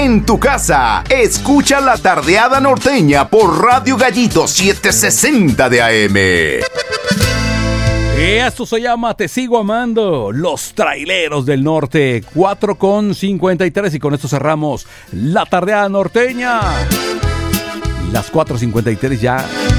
en tu casa. Escucha La Tardeada Norteña por Radio Gallito 760 de AM. Esto se llama Te Sigo Amando, Los Traileros del Norte, 4:53, y con esto cerramos La Tardeada Norteña. Las 4:53 ya.